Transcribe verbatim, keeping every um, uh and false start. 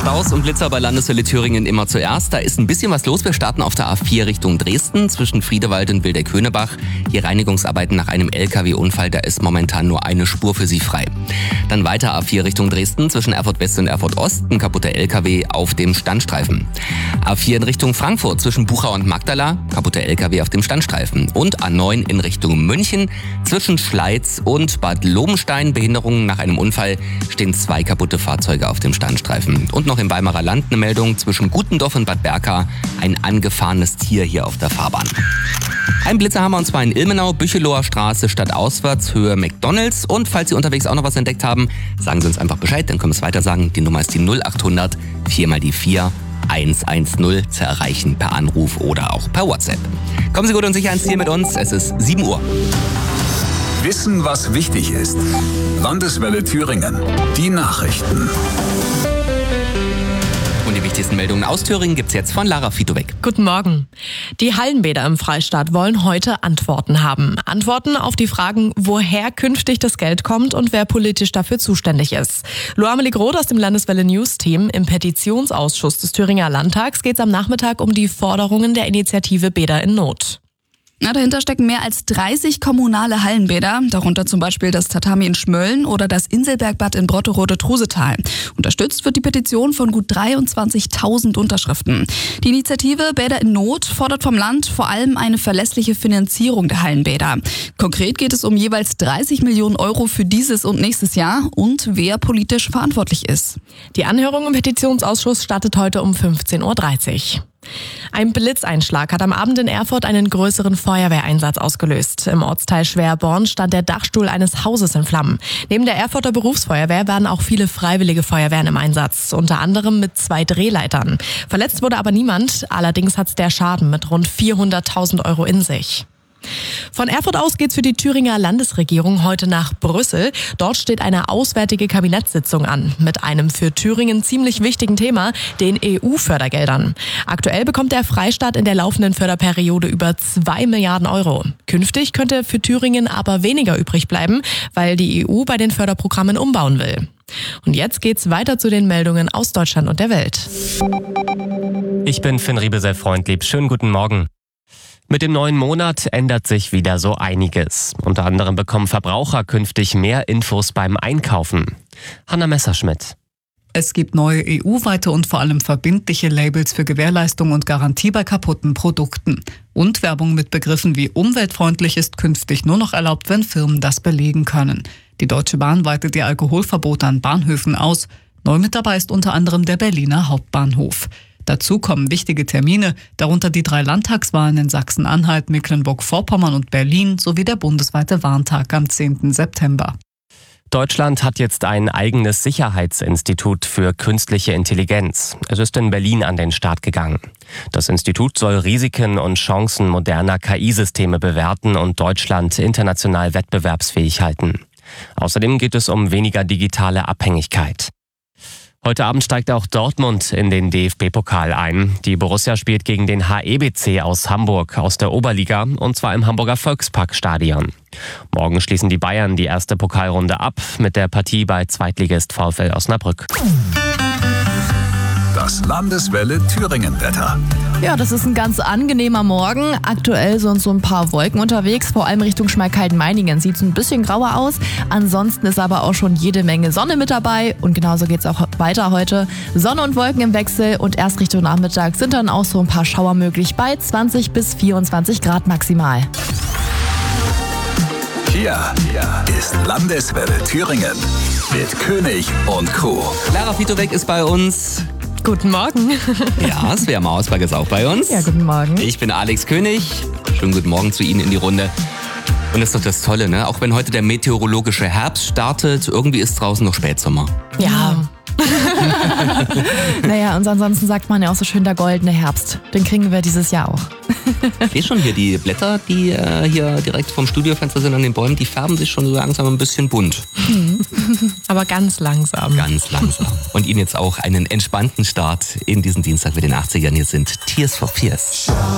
Staus und Blitzer bei Landeswelle Thüringen immer zuerst. Da ist ein bisschen was los. Wir starten auf der A vier Richtung Dresden zwischen Friedewald und Wildeck-Höhnebach. Hier Reinigungsarbeiten nach einem L K W-Unfall. Da ist momentan nur eine Spur für Sie frei. Dann weiter A vier Richtung Dresden zwischen Erfurt West und Erfurt Ost. Ein kaputter L K W auf dem Standstreifen. A vier in Richtung Frankfurt zwischen Buchau und Magdala. Kaputter L K W auf dem Standstreifen. Und A neun in Richtung München zwischen Schleiz und Bad Lobenstein. Behinderungen nach einem Unfall, stehen zwei kaputte Fahrzeuge auf dem Standstreifen. Und noch im Weimarer Land eine Meldung zwischen Gutendorf und Bad Berka. Ein angefahrenes Tier hier auf der Fahrbahn. Ein Blitzer haben wir und zwar in Ilmenau, Bücheloher Straße, stadtauswärts, Höhe McDonalds. Und falls Sie unterwegs auch noch was entdeckt haben, sagen Sie uns einfach Bescheid, dann können wir es weiter sagen. Die Nummer ist die null acht hundert vier mal die vier eins eins null zu erreichen per Anruf oder auch per WhatsApp. Kommen Sie gut und sicher ins Ziel mit uns. Es ist sieben Uhr. Wissen, was wichtig ist. Landeswelle Thüringen. Die Nachrichten. Und die wichtigsten Meldungen aus Thüringen gibt's jetzt von Lara Fitowek. Guten Morgen. Die Hallenbäder im Freistaat wollen heute Antworten haben. Antworten auf die Fragen, woher künftig das Geld kommt und wer politisch dafür zuständig ist. Loamelie Groth aus dem Landeswelle News Team. Im Petitionsausschuss des Thüringer Landtags geht's am Nachmittag um die Forderungen der Initiative Bäder in Not. Na, dahinter stecken mehr als dreißig kommunale Hallenbäder, darunter zum Beispiel das Tatami in Schmölln oder das Inselbergbad in Brotterode-Trusetal. Unterstützt wird die Petition von gut dreiundzwanzigtausend Unterschriften. Die Initiative Bäder in Not fordert vom Land vor allem eine verlässliche Finanzierung der Hallenbäder. Konkret geht es um jeweils dreißig Millionen Euro für dieses und nächstes Jahr und wer politisch verantwortlich ist. Die Anhörung im Petitionsausschuss startet heute um fünfzehn Uhr dreißig. Ein Blitzeinschlag hat am Abend in Erfurt einen größeren Feuerwehreinsatz ausgelöst. Im Ortsteil Schwerborn stand der Dachstuhl eines Hauses in Flammen. Neben der Erfurter Berufsfeuerwehr waren auch viele freiwillige Feuerwehren im Einsatz, unter anderem mit zwei Drehleitern. Verletzt wurde aber niemand, allerdings hat der Schaden mit rund vierhunderttausend Euro in sich. Von Erfurt aus geht's für die Thüringer Landesregierung heute nach Brüssel. Dort steht eine auswärtige Kabinettssitzung an mit einem für Thüringen ziemlich wichtigen Thema, den E U-Fördergeldern. Aktuell bekommt der Freistaat in der laufenden Förderperiode über zwei Milliarden Euro. Künftig könnte für Thüringen aber weniger übrig bleiben, weil die E U bei den Förderprogrammen umbauen will. Und jetzt geht's weiter zu den Meldungen aus Deutschland und der Welt. Ich bin Finn Riebesell-Freundlieb. Schönen guten Morgen. Mit dem neuen Monat ändert sich wieder so einiges. Unter anderem bekommen Verbraucher künftig mehr Infos beim Einkaufen. Hanna Messerschmidt. Es gibt neue E U-weite und vor allem verbindliche Labels für Gewährleistung und Garantie bei kaputten Produkten. Und Werbung mit Begriffen wie umweltfreundlich ist künftig nur noch erlaubt, wenn Firmen das belegen können. Die Deutsche Bahn weitet ihr Alkoholverbot an Bahnhöfen aus. Neu mit dabei ist unter anderem der Berliner Hauptbahnhof. Dazu kommen wichtige Termine, darunter die drei Landtagswahlen in Sachsen-Anhalt, Mecklenburg-Vorpommern und Berlin sowie der bundesweite Warntag am zehnten September. Deutschland hat jetzt ein eigenes Sicherheitsinstitut für künstliche Intelligenz. Es ist in Berlin an den Start gegangen. Das Institut soll Risiken und Chancen moderner K I-Systeme bewerten und Deutschland international wettbewerbsfähig halten. Außerdem geht es um weniger digitale Abhängigkeit. Heute Abend steigt auch Dortmund in den D F B-Pokal ein. Die Borussia spielt gegen den H E B C aus Hamburg aus der Oberliga und zwar im Hamburger Volksparkstadion. Morgen schließen die Bayern die erste Pokalrunde ab mit der Partie bei Zweitligist VfL Osnabrück. Das Landeswelle Thüringen-Wetter. Ja, das ist ein ganz angenehmer Morgen. Aktuell sind so ein paar Wolken unterwegs, vor allem Richtung Schmalkalden-Meiningen. Sieht ein bisschen grauer aus. Ansonsten ist aber auch schon jede Menge Sonne mit dabei. Und genauso geht's auch weiter heute. Sonne und Wolken im Wechsel und erst Richtung Nachmittag sind dann auch so ein paar Schauer möglich bei zwanzig bis vierundzwanzig Grad maximal. Hier ist Landeswelle Thüringen mit König und Co. Lara Fitowek ist bei uns. Guten Morgen. Ja, Svea Mausberg ist auch bei uns. Ja, guten Morgen. Ich bin Alex König. Schönen guten Morgen zu Ihnen in die Runde. Und das ist doch das Tolle, ne? Auch wenn heute der meteorologische Herbst startet, irgendwie ist draußen noch Spätsommer. Ja. Naja, und ansonsten sagt man ja auch so schön der goldene Herbst. Den kriegen wir dieses Jahr auch. Ich sehe schon hier die Blätter, die äh, hier direkt vom Studiofenster sind an den Bäumen, die färben sich schon so langsam ein bisschen bunt. Aber ganz langsam. Ganz langsam. Und Ihnen jetzt auch einen entspannten Start in diesen Dienstag mit den achtzigern. Hier sind Tears for Fears.